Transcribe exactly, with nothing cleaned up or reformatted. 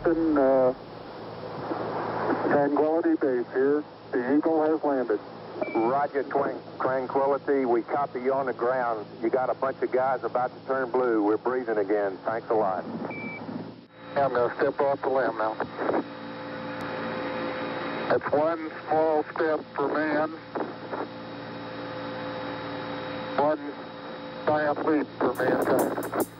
Houston, uh, Tranquility Base here. The Eagle has landed. Roger, Twan- Tranquility. We copy you on the ground. You got a bunch of guys about to turn blue. We're breathing again. Thanks a lot. I'm going to step off the limb now. That's one small step for man, one giant leap for mankind.